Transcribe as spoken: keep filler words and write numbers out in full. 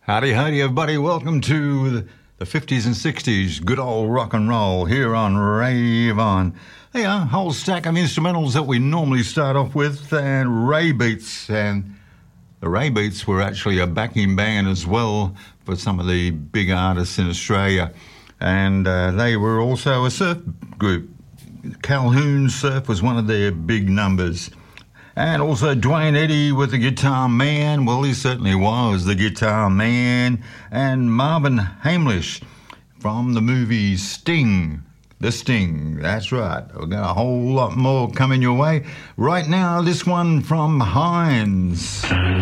Howdy, howdy, everybody. Welcome to the fifties and sixties, good old rock and roll here on Rave On. Hey, a whole stack of instrumentals that we normally start off with, and Ray Beats. And the Ray Beats were actually a backing band as well for some of the big artists in Australia. And uh, they were also a surf group. Calhoun Surf was one of their big numbers. And also Dwayne Eddy with the Guitar Man. Well, he certainly was the Guitar Man. And Marvin Hamlisch from the movie Sting. The Sting, that's right. We've got a whole lot more coming your way. Right now, this one from Heinz.